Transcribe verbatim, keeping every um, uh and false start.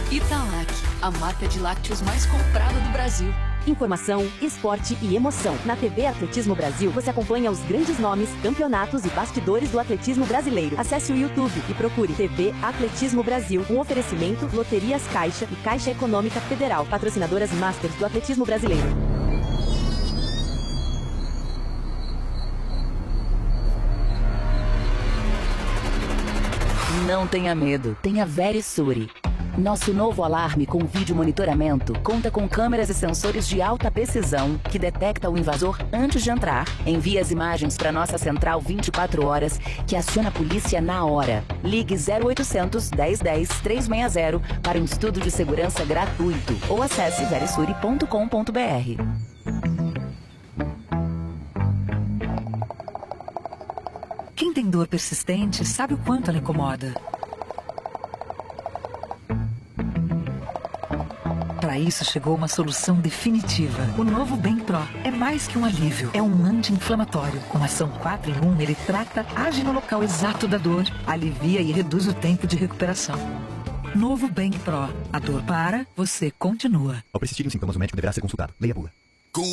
Italac, a marca de lácteos mais comprada do Brasil. Informação, esporte e emoção. Na T V Atletismo Brasil, você acompanha os grandes nomes, campeonatos e bastidores do atletismo brasileiro. Acesse o YouTube e procure T V Atletismo Brasil. Um oferecimento, Loterias Caixa e Caixa Econômica Federal, patrocinadoras Masters do atletismo brasileiro. Não tenha medo, tenha Verisure. Nosso novo alarme com vídeo monitoramento conta com câmeras e sensores de alta precisão que detecta o invasor antes de entrar. Envia as imagens para nossa central vinte e quatro horas, que aciona a polícia na hora. Ligue zero oitocentos, dez dez, trezentos e sessenta para um estudo de segurança gratuito ou acesse verisure ponto com ponto br. Quem tem dor persistente sabe o quanto ela incomoda. Para isso chegou uma solução definitiva. O novo Bem Pro é mais que um alívio, é um anti-inflamatório. Com ação quatro em um, ele trata, age no local exato da dor, alivia e reduz o tempo de recuperação. Novo Bem Pro. A dor para, você continua. Ao persistirem os sintomas, o médico deverá ser consultado. Leia a bula.